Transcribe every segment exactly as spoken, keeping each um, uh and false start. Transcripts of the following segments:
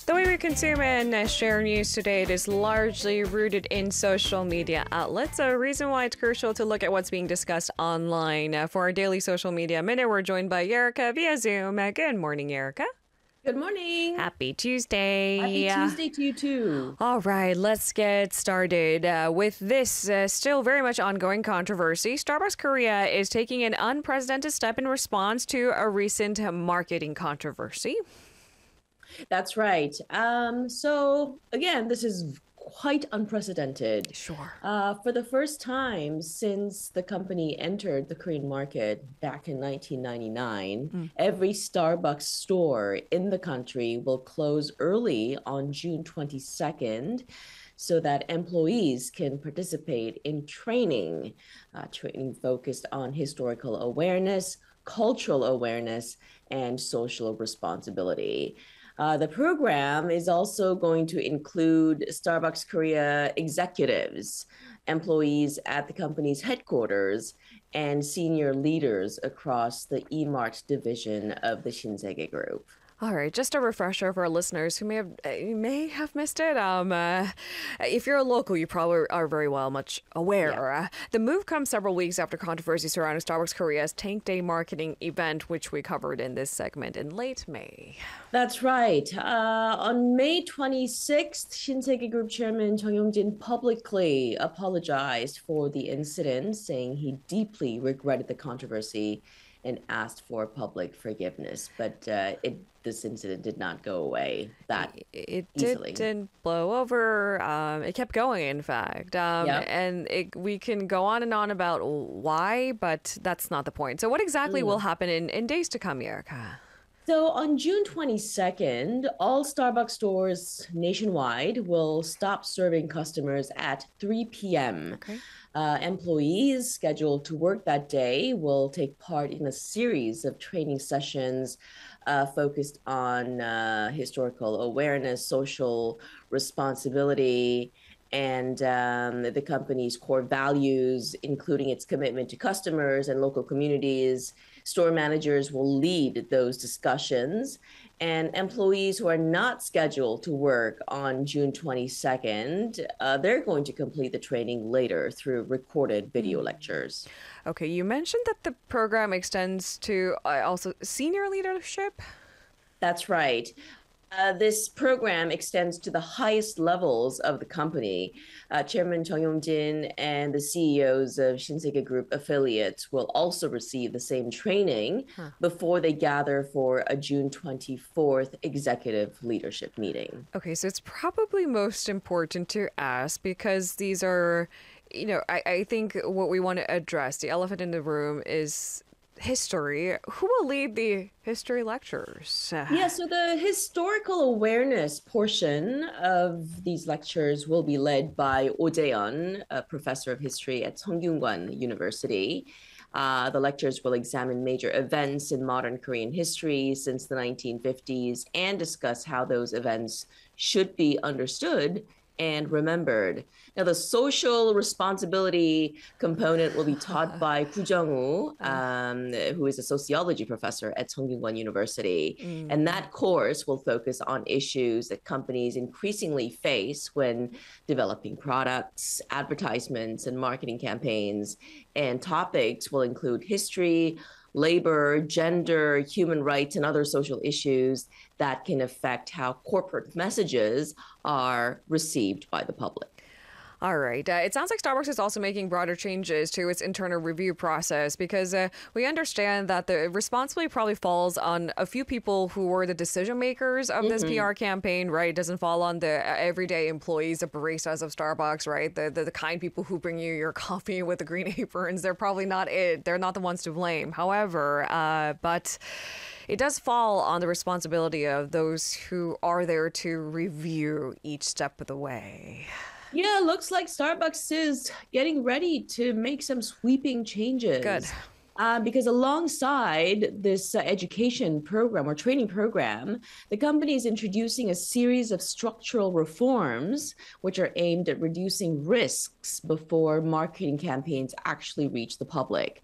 The way we consume and uh, share news today, it is largely rooted in social media outlets. A reason why it's crucial to look at what's being discussed online. Uh, for our daily social media minute, we're joined by Erica via Zoom. Uh, good morning, Erica. Good morning. Happy Tuesday. Happy Tuesday to you too. All right, let's get started uh, with this uh, still very much ongoing controversy. Starbucks Korea is taking an unprecedented step in response to a recent marketing controversy. That's right. Um, so again, this is quite unprecedented. Sure. Uh, for the first time since the company entered the Korean market back in nineteen ninety-nine, mm. every Starbucks store in the country will close early on June twenty-second so that employees can participate in training, uh, training focused on historical awareness, cultural awareness, and social responsibility. Uh, the program is also going to include Starbucks Korea executives, employees at the company's headquarters, and senior leaders across the E-Mart division of the Shinsegae Group. All right, just a refresher for our listeners who may have uh, may have missed it. Um, uh, if you're a local, you probably are very well much aware. Yeah. Uh, the move comes several weeks after controversy surrounding Starbucks Korea's Tank Day marketing event, which we covered in this segment in late May. That's right. Uh, on May twenty-sixth, Shinsegae Group Chairman Chung Yong-jin publicly apologized for the incident, saying he deeply regretted the controversy and asked for public forgiveness. But uh, it this incident did not go away that it easily. It didn't blow over. Um, it kept going, in fact. Um, yep. And it, we can go on and on about why, but that's not the point. So what exactly mm. will happen in, in days to come, Erica? So on June twenty-second, all Starbucks stores nationwide will stop serving customers at three p.m. Okay. Uh, employees scheduled to work that day will take part in a series of training sessions uh, focused on uh, historical awareness, social responsibility, and um, the company's core values, including its commitment to customers and local communities. Store managers will lead those discussions, and employees who are not scheduled to work on June twenty-second, uh, they're going to complete the training later through recorded video lectures. Okay, you mentioned that the program extends to uh, also senior leadership? That's right. Uh, this program extends to the highest levels of the company. Uh, Chairman Chung Yong-jin and the C E Os of Shinsegae Group affiliates will also receive the same training huh. before they gather for a June twenty-fourth executive leadership meeting. Okay, so it's probably most important to ask because these are, you know, I, I think what we want to address, the elephant in the room is history. Who will lead the history lectures? Yeah, so the historical awareness portion of these lectures will be led by Oh Jae-yeon, a professor of history at Sungkyunkwan University. Uh, the lectures will examine major events in modern Korean history since the nineteen fifties and discuss how those events should be understood and remembered. Now, the social responsibility component will be taught by Koo Jung-woo, um, who is a sociology professor at Sungkyunkwan University. Mm. And that course will focus on issues that companies increasingly face when developing products, advertisements, and marketing campaigns. And topics will include history, labor, gender, human rights, and other social issues that can affect how corporate messages are received by the public. All right. Uh, it sounds like Starbucks is also making broader changes to its internal review process because uh, we understand that the responsibility probably falls on a few people who were the decision makers of mm-hmm. this P R campaign, right? It doesn't fall on the everyday employees, the baristas of Starbucks, right? The, the the kind people who bring you your coffee with the green aprons. They're probably not it. They're not the ones to blame. However, uh, but it does fall on the responsibility of those who are there to review each step of the way. Yeah, looks like Starbucks is getting ready to make some sweeping changes. Good. Uh, because alongside this uh, education program or training program, the company is introducing a series of structural reforms which are aimed at reducing risks before marketing campaigns actually reach the public.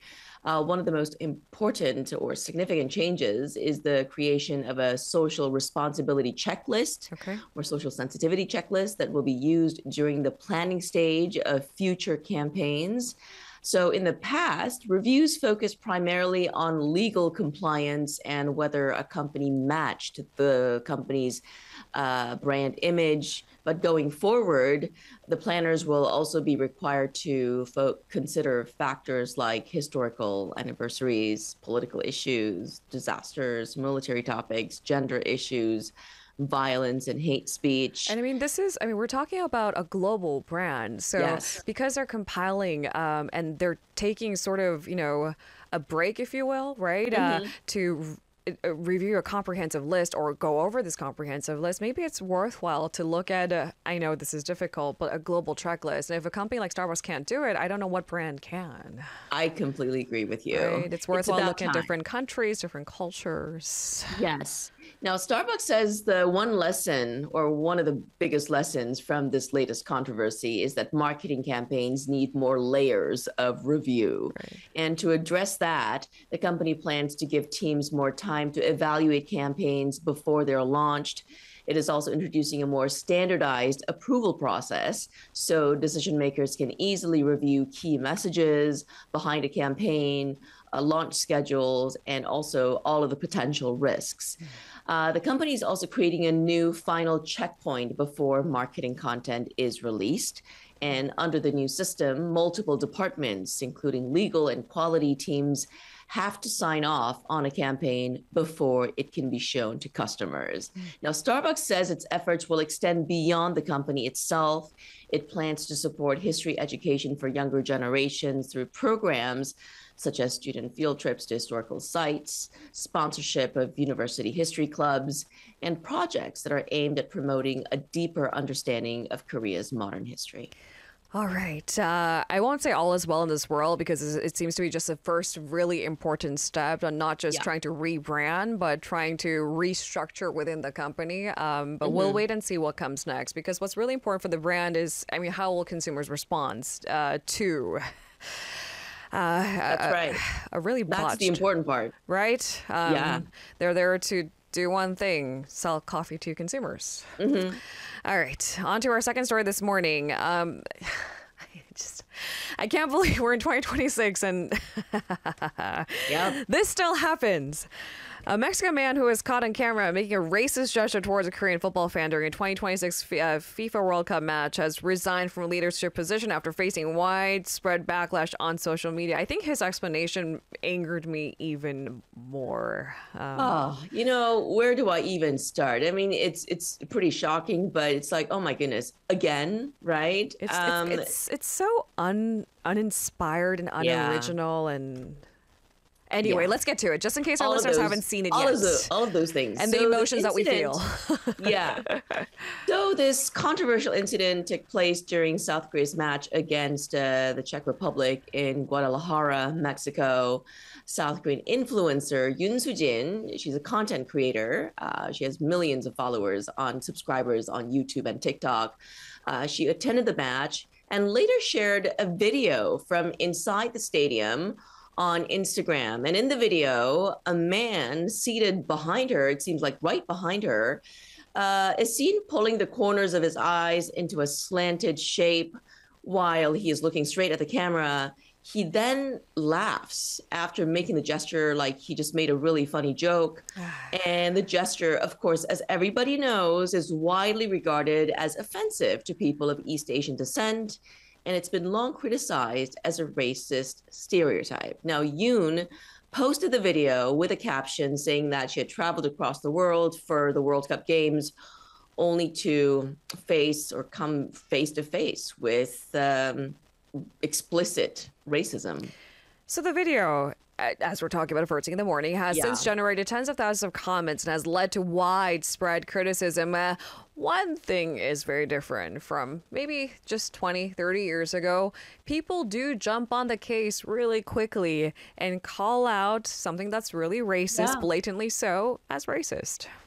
Uh, one of the most important or significant changes is the creation of a social responsibility checklist Okay. or social sensitivity checklist that will be used during the planning stage of future campaigns. So, in the past, reviews focused primarily on legal compliance and whether a company matched the company's uh, brand image. But going forward, the planners will also be required to fo- consider factors like historical anniversaries, political issues, disasters, military topics, gender issues, violence and hate speech. And I mean, this is, I mean, we're talking about a global brand. So Yes. because they're compiling um, and they're taking sort of, you know, a break, if you will, right, uh, Mm-hmm. to uh, review a comprehensive list or go over this comprehensive list, maybe it's worthwhile to look at, a, I know this is difficult, but a global checklist. And if a company like Starbucks can't do it, I don't know what brand can, I completely agree with you. right? It's It's worthwhile about looking at time. different countries, different cultures. Yes. Now, Starbucks says the one lesson, or one of the biggest lessons from this latest controversy, is that marketing campaigns need more layers of review. Right. And to address that, the company plans to give teams more time to evaluate campaigns before they're launched. It is also introducing a more standardized approval process so decision makers can easily review key messages behind a campaign, uh, launch schedules, and also all of the potential risks. Uh, the company is also creating a new final checkpoint before marketing content is released. And under the new system, multiple departments, including legal and quality teams, have to sign off on a campaign before it can be shown to customers. Now, Starbucks says its efforts will extend beyond the company itself. It plans to support history education for younger generations through programs such as student field trips to historical sites, sponsorship of university history clubs, and projects that are aimed at promoting a deeper understanding of Korea's modern history. All right. Uh, I won't say all is well in this world because it seems to be just the first really important step on not just Yeah. trying to rebrand, but trying to restructure within the company. Um, but Mm-hmm. we'll wait and see what comes next because what's really important for the brand is, I mean, how will consumers respond uh, to uh, That's a, right. a really That's botched, the important part. right? Um, Yeah. They're there to do one thing, sell coffee to consumers. Mm-hmm. All right, on to our second story this morning. Um, I just, I can't believe we're in twenty twenty-six and Yep. this still happens. A Mexican man who was caught on camera making a racist gesture towards a Korean football fan during a twenty twenty-six F- uh, FIFA World Cup match has resigned from a leadership position after facing widespread backlash on social media. I think his explanation angered me even more. Um, Oh, you know, where do I even start? I mean, it's it's pretty shocking, but it's like, oh my goodness, again, right? It's, Um, it's it's it's so un uninspired and Yeah. unoriginal and anyway, Yeah. let's get to it. Just in case our all of listeners those- haven't seen it all yet, Of the, all of those things. and the So emotions that we feel. incident- yeah. So this controversial incident took place during South Korea's match against uh, the Czech Republic in Guadalajara, Mexico. South Korean influencer Yoon Soo-jin, she's a content creator. Uh, she has millions of followers on subscribers on YouTube and TikTok. Uh, she attended the match and later shared a video from inside the stadium on Instagram. And in the video, a man seated behind her, it seems like right behind her, uh, is seen pulling the corners of his eyes into a slanted shape while he is looking straight at the camera. He then laughs after making the gesture like he just made a really funny joke. And the gesture, of course, as everybody knows, is widely regarded as offensive to people of East Asian descent. And it's been long criticized as a racist stereotype. Now, Yoon posted the video with a caption saying that she had traveled across the world for the World Cup Games only to face or come face to face with um, explicit racism. So the video, uh, as we're talking about it first thing in the morning, has Yeah. since generated tens of thousands of comments and has led to widespread criticism. Uh, one thing is very different from maybe just twenty, thirty years ago. People do jump on the case really quickly and call out something that's really racist, Yeah. blatantly so, as racist.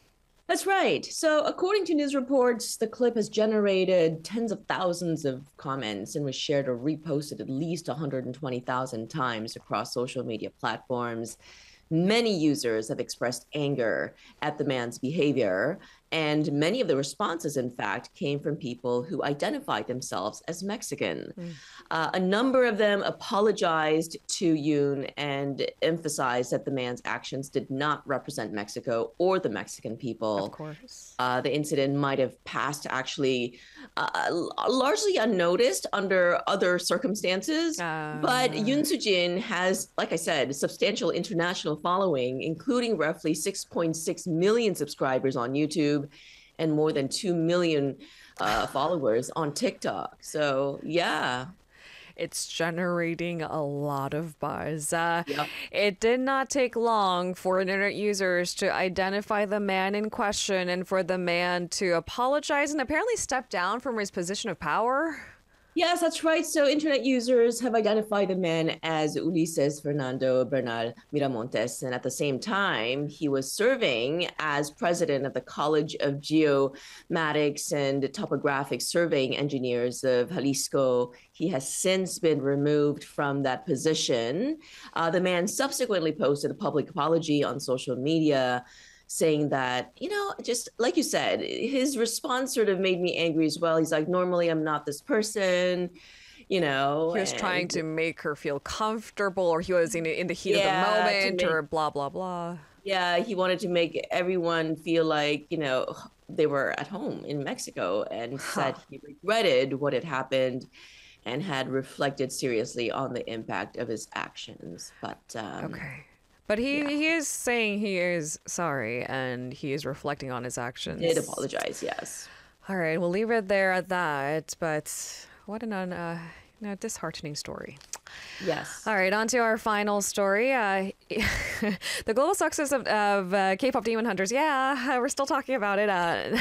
That's right. So, according to news reports, the clip has generated tens of thousands of comments and was shared or reposted at least one hundred twenty thousand times across social media platforms. Many users have expressed anger at the man's behavior, and many of the responses, in fact, came from people who identified themselves as Mexican. Mm. Uh, a number of them apologized to Yoon and emphasized that the man's actions did not represent Mexico or the Mexican people. Of course. Uh, the incident might have passed actually uh, largely unnoticed under other circumstances. Uh, but Yoon Soo-jin has, like I said, a substantial international following, including roughly six point six million subscribers on YouTube and more than two million uh, followers on TikTok. So, yeah. It's generating a lot of buzz. Uh, Yep. It did not take long for internet users to identify the man in question and for the man to apologize and apparently step down from his position of power. Yes, that's right. So internet users have identified the man as Ulises Fernando Bernal Miramontes. And at the same time, he was serving as president of the College of Geomatics and Topographic Surveying Engineers of Jalisco. He has since been removed from that position. Uh, the man subsequently posted a public apology on social media, saying that, you know, just like you said, his response sort of made me angry as well. He's like, normally I'm not this person, you know. He was and, trying to make her feel comfortable, or he was in, in the heat Yeah, of to the moment, make- or blah, blah, blah. Yeah, he wanted to make everyone feel like, you know, they were at home in Mexico, and said Huh. he regretted what had happened and had reflected seriously on the impact of his actions. But um, Okay. But he, yeah. he is saying he is sorry and he is reflecting on his actions. did apologize, yes. All right, we'll leave it there at that. But what an un, uh, you know, disheartening story. Yes. All right, on to our final story. Uh, the global success of, of uh, K-pop Demon Hunters. Yeah, we're still talking about it. Uh,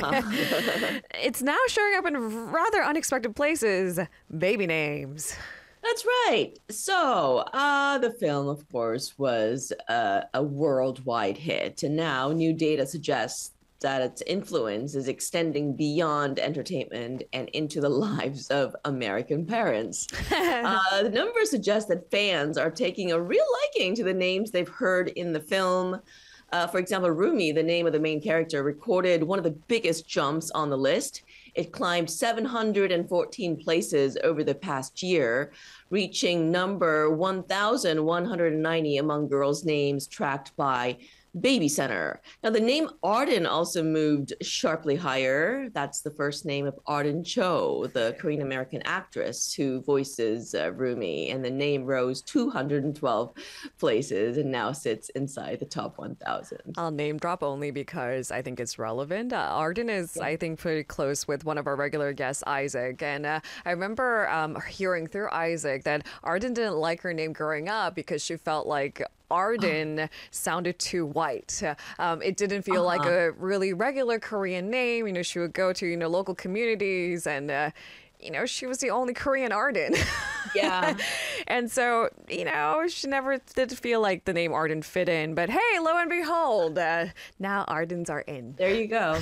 Uh-huh. It's now showing up in rather unexpected places. Baby names. That's right. So, uh, the film, of course, was uh, a worldwide hit. And now new data suggests that its influence is extending beyond entertainment and into the lives of American parents. uh, the numbers suggest that fans are taking a real liking to the names they've heard in the film. Uh, for example, Rumi, the name of the main character, recorded one of the biggest jumps on the list. It climbed seven hundred fourteen places over the past year, reaching number one thousand one hundred ninety among girls' names tracked by Baby Center. Now, the name Arden also moved sharply higher. That's the first name of Arden Cho, the Korean American actress who voices uh, Rumi. And the name rose two hundred twelve places and now sits inside the top one thousand. I'll name drop only because I think it's relevant. Uh, Arden is, I think, pretty close with one of our regular guests, Isaac. And uh, I remember um, hearing through Isaac that Arden didn't like her name growing up because she felt like Arden sounded too white. Um, it didn't feel Uh-huh. like a really regular Korean name. You know, she would go to, you know, local communities and, uh, you know, she was the only Korean Arden. Yeah. And so, you know, she never did feel like the name Arden fit in. But hey, lo and behold, uh, now Ardens are in. There you go.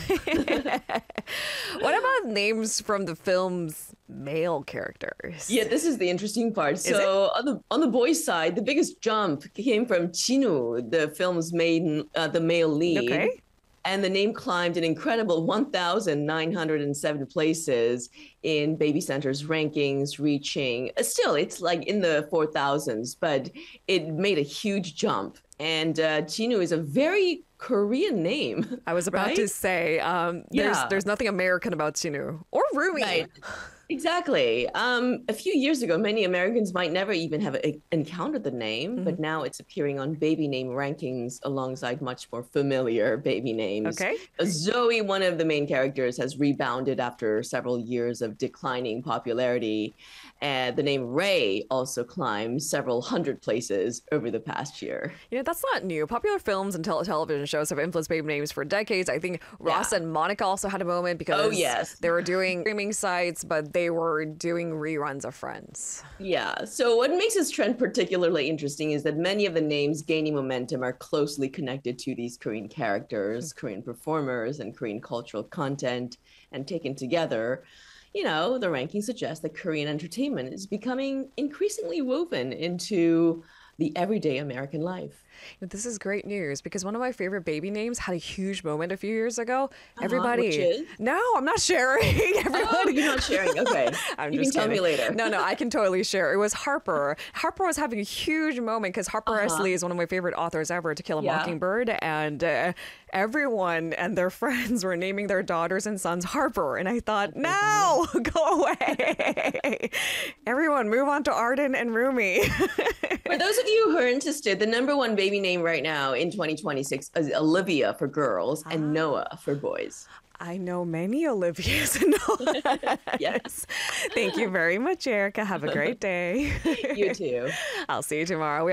What about names from the film's male characters? Yeah, this is the interesting part. So on the on the boys' side, the biggest jump came from Chinu, the film's main, uh, the male lead. Okay. And the name climbed an incredible one thousand nine hundred seven places in Baby Center's rankings, reaching, uh, still, it's like in the four thousands, but it made a huge jump. And uh, Chinu is a very Korean name. I was about right? to say, um, there's Yeah. there's nothing American about Chinu or Rumi. Right. Exactly. Um, a few years ago, many Americans might never even have uh, encountered the name, but now it's appearing on baby name rankings alongside much more familiar baby names. Okay. Zoe, one of the main characters, has rebounded after several years of declining popularity. And the name Ray also climbed several hundred places over the past year. You know, that's not new. Popular films and tele- television shows have influenced baby names for decades. I think Ross Yeah. and Monica also had a moment because Oh, yes. they were doing streaming sites, but they they were doing reruns of Friends. Yeah. So what makes this trend particularly interesting is that many of the names gaining momentum are closely connected to these Korean characters, Korean performers, and Korean cultural content. And taken together, you know, the ranking suggests that Korean entertainment is becoming increasingly woven into the everyday American life. This is great news because one of my favorite baby names had a huge moment a few years ago. Uh-huh, Everybody, which is? No, I'm not sharing. Everybody, Oh, you're not sharing. Okay, I'm you just can tell kidding. me later. No, no, I can totally share. It was Harper. Harper was having a huge moment because Harper Uh-huh. S. Lee is one of my favorite authors ever, To Kill a Yeah. Mockingbird, and uh, everyone and their friends were naming their daughters and sons Harper, and I thought, no, go away. Everyone, move on to Arden and Rumi. For those of you who are interested, the number one baby name right now in twenty twenty-six is Olivia for girls and Noah for boys. I know many Olivias and Noahs. Yes. Thank you very much, Erica. Have a great day. You too. I'll see you tomorrow. We